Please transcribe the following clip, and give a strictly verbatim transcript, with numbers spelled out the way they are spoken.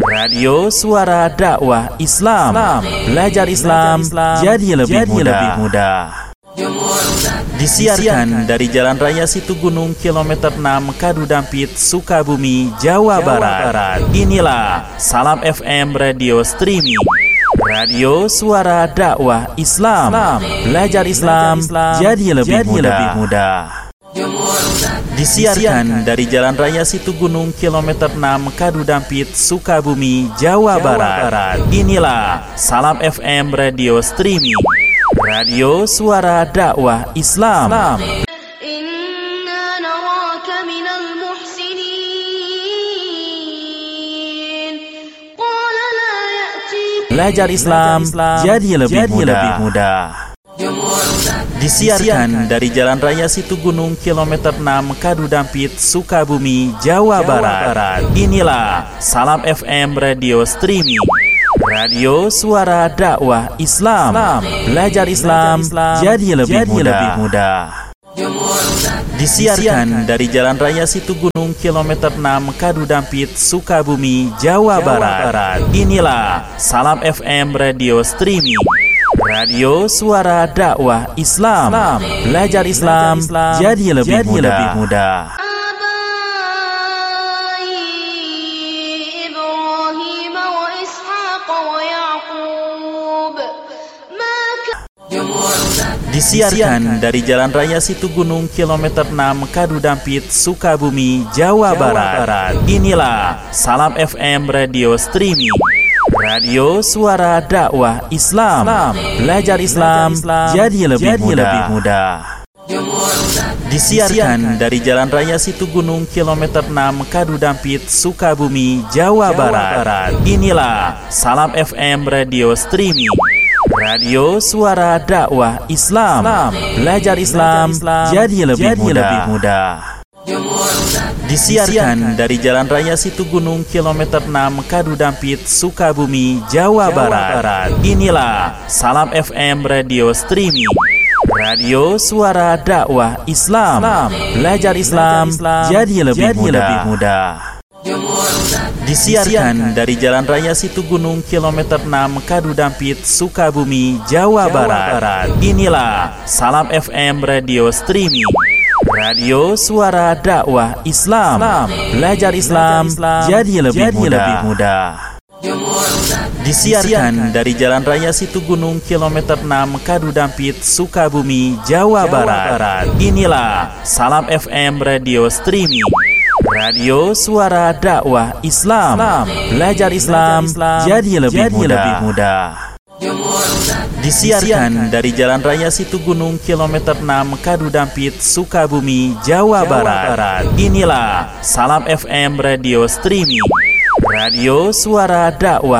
Radio Suara Dakwah Islam. Belajar Islam jadi lebih mudah. Disiarkan dari Jalan Raya Situgunung kilometer enam Kadudampit, Sukabumi, Jawa Barat. Inilah Salam F M Radio Streaming, Radio Suara Dakwah Islam. Belajar Islam jadi lebih mudah. Disiarkan dari Jalan Raya Situgunung kilometer enam Kadudampit, Sukabumi, Jawa Barat. Inilah Salam F M Radio Streaming, Radio Suara Dakwah Islam. Belajar Islam jadi lebih mudah. Disiarkan dari Jalan Raya Situgunung kilometer enam Kadudampit, Sukabumi, Jawa Barat. Inilah Salam F M Radio Streaming, Radio Suara Dakwah Islam. Belajar Islam jadi lebih mudah. Disiarkan dari Jalan Raya Situgunung kilometer enam Kadudampit, Sukabumi, Jawa Barat. Inilah Salam F M Radio Streaming, Radio Suara Dakwah Islam. Belajar Islam jadi lebih mudah. Disiarkan dari Jalan Raya Situgunung kilometer enam Kadudampit, Sukabumi, Jawa Barat. Inilah Salam F M Radio Streaming, Radio Suara Dakwah Islam. Belajar Islam jadi lebih mudah. Disiarkan dari Jalan Raya Situgunung kilometer enam Kadudampit, Sukabumi, Jawa Barat. Inilah Salam F M Radio Streaming, Radio Suara Dakwah Islam. Belajar Islam jadi lebih mudah. Disiarkan dari Jalan Raya Situgunung kilometer enam Kadudampit, Sukabumi, Jawa Barat. Inilah Salam F M Radio Streaming, Radio Suara Dakwah Islam. Belajar Islam jadi lebih mudah. Disiarkan dari Jalan Raya Situgunung kilometer enam Kadudampit, Sukabumi, Jawa Barat. Inilah Salam F M Radio Streaming, Radio Suara Dakwah Islam. Belajar Islam jadi lebih mudah. Disiarkan dari Jalan Raya Situgunung kilometer enam Kadudampit, Sukabumi, Jawa Barat. Inilah Salam F M Radio Streaming, Radio Suara Dakwah Islam. Belajar Islam jadi lebih mudah. Disiarkan dari Jalan Raya Situgunung kilometer enam Kadudampit, Sukabumi, Jawa Barat. Inilah Salam F M Radio Streaming, Radio Suara Dakwah